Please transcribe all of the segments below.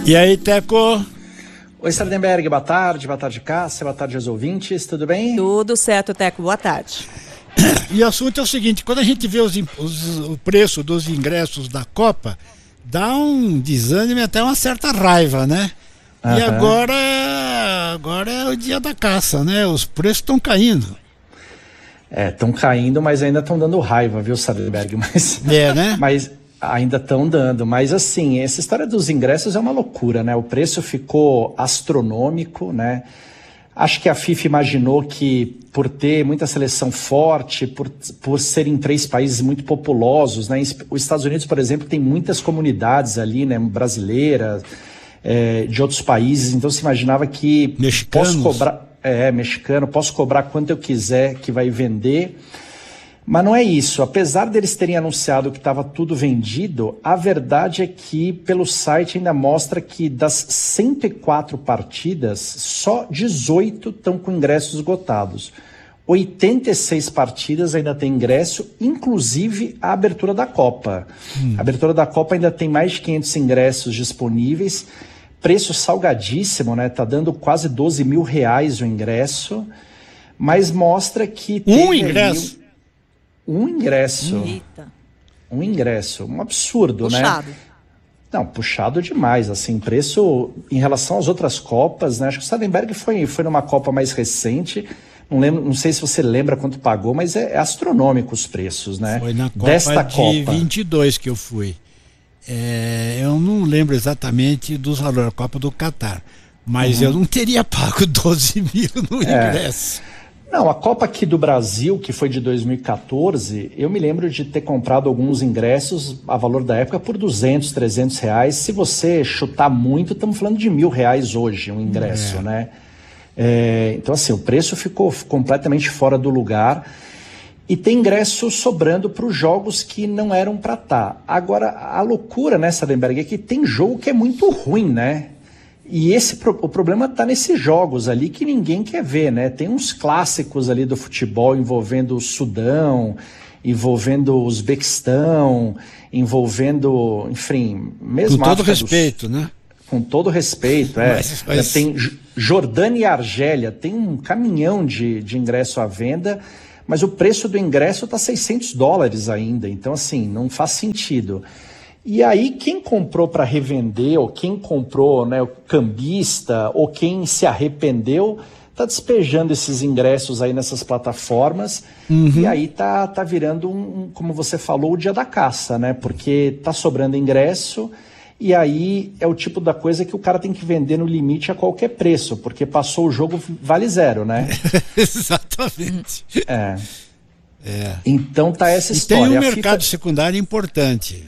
E aí, Teco? Oi, Sardenberg, boa tarde, Cássia, boa tarde aos ouvintes, tudo bem? Tudo certo, Teco, boa tarde. E o assunto é o seguinte, quando a gente vê o preço dos ingressos da Copa, dá um desânimo e até uma certa raiva, né? E agora é o dia da caça, né? Os preços estão caindo. Estão caindo, mas ainda estão dando raiva, viu, Sardenberg? Né? Mas ainda estão dando, mas assim, essa história dos ingressos é uma loucura, né? O preço ficou astronômico, né? Acho que a FIFA imaginou que por ter muita seleção forte, por serem 3 países muito populosos, né? Os Estados Unidos, por exemplo, tem muitas comunidades ali, né? Brasileiras, de outros países, então se imaginava que mexicanos. Posso cobrar quanto eu quiser que vai vender. Mas não é isso. Apesar deles terem anunciado que estava tudo vendido, a verdade é que pelo site ainda mostra que das 104 partidas, só 18 estão com ingressos esgotados. 86 partidas ainda tem ingresso, inclusive a abertura da Copa. A abertura da Copa ainda tem mais de 500 ingressos disponíveis. Preço salgadíssimo, né? Tá dando quase R$12 mil o ingresso, mas mostra que... Um ingresso? Um ingresso. Eita. Um ingresso. Um absurdo, puxado. Né? Não, puxado demais, assim, preço em relação às outras Copas, né? Acho que o Sardenberg foi numa Copa mais recente, não sei se você lembra quanto pagou, mas é astronômico os preços, né? Foi na Copa desta de Copa. 22 que eu fui. Eu não lembro exatamente dos valores da Copa do Catar, mas eu não teria pago 12 mil no ingresso. Não, a Copa aqui do Brasil, que foi de 2014, eu me lembro de ter comprado alguns ingressos a valor da época por R$200, R$300. Se você chutar muito, estamos falando de R$1.000 hoje, um ingresso, né? Então, assim, o preço ficou completamente fora do lugar e tem ingresso sobrando para os jogos que não eram para estar. Agora, a loucura, né, Sardenberg, é que tem jogo que é muito ruim, né? E o problema está nesses jogos ali que ninguém quer ver, né? Tem uns clássicos ali do futebol envolvendo o Sudão, envolvendo o Uzbequistão, envolvendo, enfim, mesmo... Com todo respeito, né? Com todo respeito, Mas... Tem Jordânia e Argélia, tem um caminhão de ingresso à venda, mas o preço do ingresso está $600 ainda, então assim, não faz sentido. E aí, quem comprou para revender, ou quem comprou, né, o cambista, ou quem se arrependeu, está despejando esses ingressos aí nessas plataformas, e aí tá virando, como você falou, o dia da caça, né? Porque tá sobrando ingresso, e aí é o tipo da coisa que o cara tem que vender no limite a qualquer preço, porque passou o jogo, vale zero, né? Exatamente. Então tá essa história. E tem um mercado secundário importante.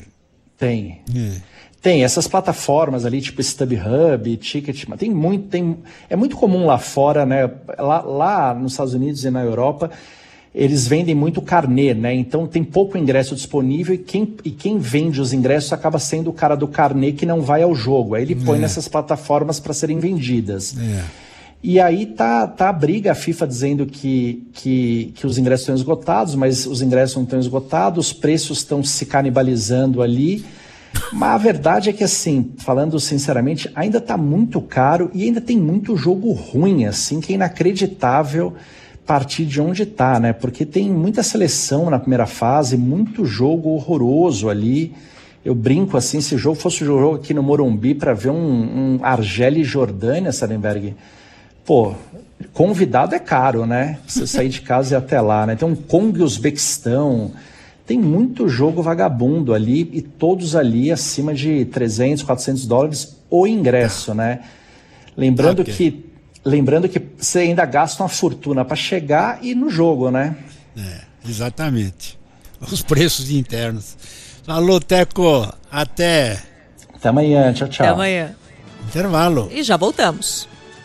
Tem essas plataformas ali, tipo StubHub, Ticket, é muito comum lá fora, né? Lá nos Estados Unidos e na Europa, eles vendem muito carnê, né? Então tem pouco ingresso disponível e quem vende os ingressos acaba sendo o cara do carnê que não vai ao jogo. Aí ele põe nessas plataformas para serem vendidas. E aí tá a briga, a FIFA dizendo que os ingressos estão esgotados, mas os ingressos não estão esgotados, os preços estão se canibalizando ali. Mas a verdade é que, assim, falando sinceramente, ainda está muito caro e ainda tem muito jogo ruim, assim, que é inacreditável partir de onde está, né? Porque tem muita seleção na primeira fase, muito jogo horroroso ali. Eu brinco assim, se o jogo fosse um jogo aqui no Morumbi para ver um Argélia e Jordânia, Sardenberg, pô, convidado é caro, né? Você sair de casa e ir até lá, né? Tem um Congo e Uzbequistão, tem muito jogo vagabundo ali e todos ali acima de $300, $400 o ingresso, né? Lembrando que você ainda gasta uma fortuna para chegar e ir no jogo, né? Exatamente. Os preços internos. Alô, Teco, até amanhã, tchau. Até amanhã. Intervalo. E já voltamos.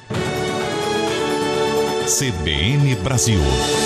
CBN Brasil.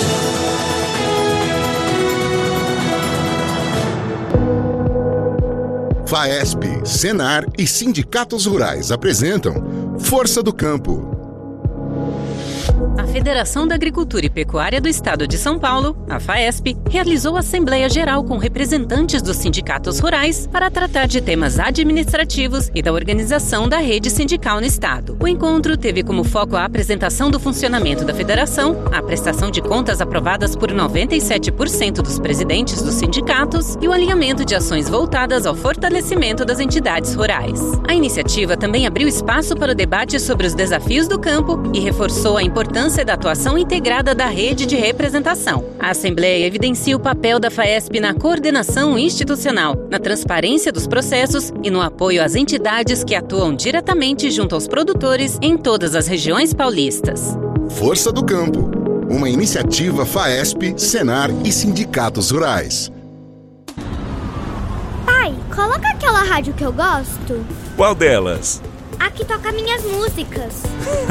FAESP, Senar e sindicatos rurais apresentam Força do Campo. A Federação da Agricultura e Pecuária do Estado de São Paulo, a FAESP, realizou Assembleia Geral com representantes dos sindicatos rurais para tratar de temas administrativos e da organização da rede sindical no Estado. O encontro teve como foco a apresentação do funcionamento da federação, a prestação de contas aprovadas por 97% dos presidentes dos sindicatos e o alinhamento de ações voltadas ao fortalecimento das entidades rurais. A iniciativa também abriu espaço para o debate sobre os desafios do campo e reforçou a importância da atuação integrada da rede de representação. A Assembleia evidencia o papel da FAESP na coordenação institucional, na transparência dos processos e no apoio às entidades que atuam diretamente junto aos produtores em todas as regiões paulistas. Força do Campo, uma iniciativa FAESP, Senar e sindicatos rurais. Pai, coloca aquela rádio que eu gosto. Qual delas? A que toca minhas músicas.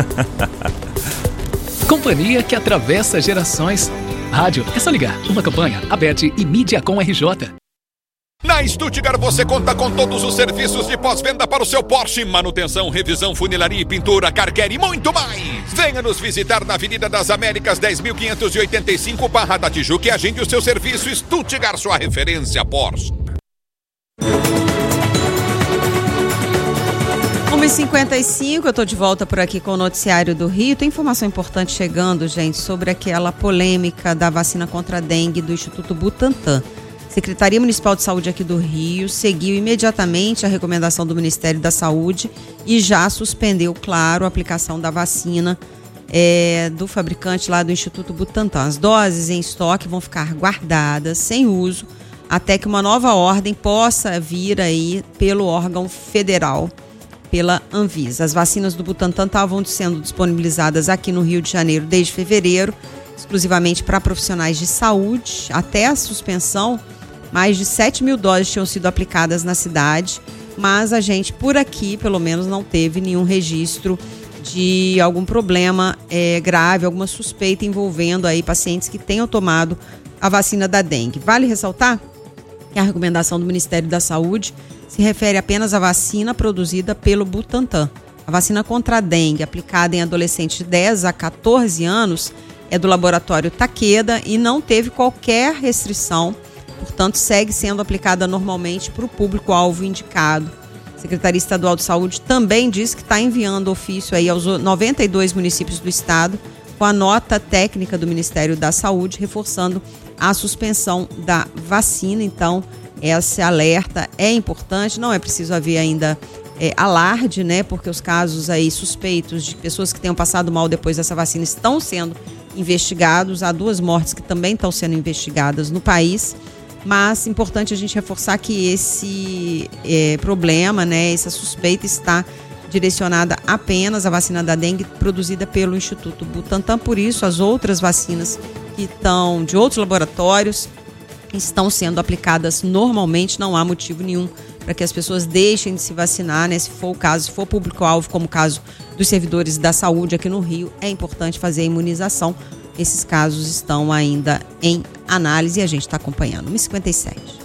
Companhia que atravessa gerações. Rádio, é só ligar. Uma campanha, Abete e Mídiacom RJ. Na Stuttgart você conta com todos os serviços de pós-venda para o seu Porsche, manutenção, revisão, funilaria, pintura, car care e muito mais. Venha nos visitar na Avenida das Américas 10.585, Barra da Tijuca e agende o seu serviço. Stuttgart, sua referência Porsche. 1h55, eu estou de volta por aqui com o Noticiário do Rio. Tem informação importante chegando, gente, sobre aquela polêmica da vacina contra a dengue do Instituto Butantan. Secretaria Municipal de Saúde aqui do Rio seguiu imediatamente a recomendação do Ministério da Saúde e já suspendeu, claro, a aplicação da vacina do fabricante lá do Instituto Butantan. As doses em estoque vão ficar guardadas, sem uso, até que uma nova ordem possa vir aí pelo órgão federal, pela Anvisa. As vacinas do Butantan estavam sendo disponibilizadas aqui no Rio de Janeiro desde fevereiro, exclusivamente para profissionais de saúde. Até a suspensão, mais de 7 mil doses tinham sido aplicadas na cidade, mas a gente por aqui, pelo menos, não teve nenhum registro de algum problema grave, alguma suspeita envolvendo aí pacientes que tenham tomado a vacina da dengue. Vale ressaltar que a recomendação do Ministério da Saúde se refere apenas à vacina produzida pelo Butantan. A vacina contra a dengue, aplicada em adolescentes de 10 a 14 anos, é do laboratório Takeda e não teve qualquer restrição, portanto, segue sendo aplicada normalmente para o público-alvo indicado. A Secretaria Estadual de Saúde também diz que está enviando ofício aí aos 92 municípios do estado com a nota técnica do Ministério da Saúde, reforçando a suspensão da vacina. Então, esse alerta é importante, não é preciso haver ainda alarde, né? Porque os casos aí suspeitos de pessoas que tenham passado mal depois dessa vacina estão sendo investigados. Há 2 mortes que também estão sendo investigadas no país, mas é importante a gente reforçar que esse problema, né? Essa suspeita está direcionada apenas à vacina da dengue produzida pelo Instituto Butantan. Por isso, as outras vacinas que estão de outros laboratórios estão sendo aplicadas normalmente, não há motivo nenhum para que as pessoas deixem de se vacinar, né? Se for o caso, se for público-alvo, como o caso dos servidores da saúde aqui no Rio, é importante fazer a imunização. Esses casos estão ainda em análise e a gente está acompanhando. 1h57.